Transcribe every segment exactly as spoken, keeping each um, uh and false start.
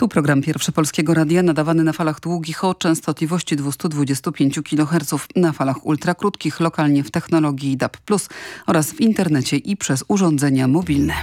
Tu program Pierwszy Polskiego Radia nadawany na falach długich o częstotliwości dwieście dwadzieścia pięć kiloherców, na falach ultrakrótkich lokalnie w technologii D A B plus oraz w internecie i przez urządzenia mobilne.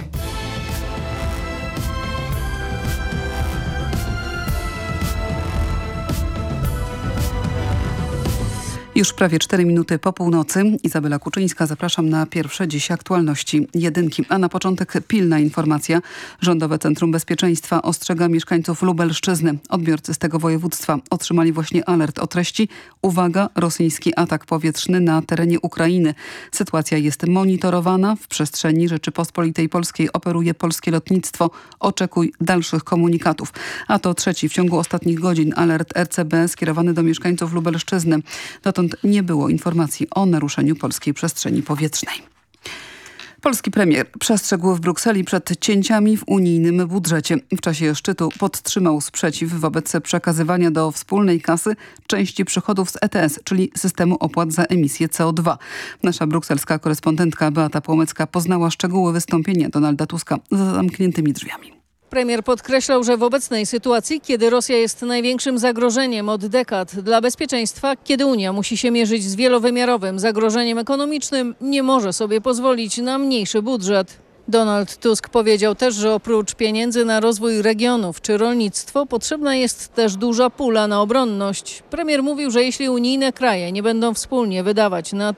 Już prawie cztery minuty po północy. Izabela Kuczyńska, zapraszam na pierwsze dziś aktualności jedynki. A na początek pilna informacja. Rządowe Centrum Bezpieczeństwa ostrzega mieszkańców Lubelszczyzny. Odbiorcy z tego województwa otrzymali właśnie alert o treści: uwaga, rosyjski atak powietrzny na terenie Ukrainy. Sytuacja jest monitorowana. W przestrzeni Rzeczypospolitej Polskiej operuje polskie lotnictwo. Oczekuj dalszych komunikatów. A to trzeci w ciągu ostatnich godzin alert R C B skierowany do mieszkańców Lubelszczyzny. Dotąd nie było informacji o naruszeniu polskiej przestrzeni powietrznej. Polski premier przestrzegł w Brukseli przed cięciami w unijnym budżecie. W czasie szczytu podtrzymał sprzeciw wobec przekazywania do wspólnej kasy części przychodów z E T S, czyli systemu opłat za emisję C O dwa. Nasza brukselska korespondentka Beata Płomecka poznała szczegóły wystąpienia Donalda Tuska za zamkniętymi drzwiami. Premier podkreślał, że w obecnej sytuacji, kiedy Rosja jest największym zagrożeniem od dekad dla bezpieczeństwa, kiedy Unia musi się mierzyć z wielowymiarowym zagrożeniem ekonomicznym, nie może sobie pozwolić na mniejszy budżet. Donald Tusk powiedział też, że oprócz pieniędzy na rozwój regionów czy rolnictwo potrzebna jest też duża pula na obronność. Premier mówił, że jeśli unijne kraje nie będą wspólnie wydawać na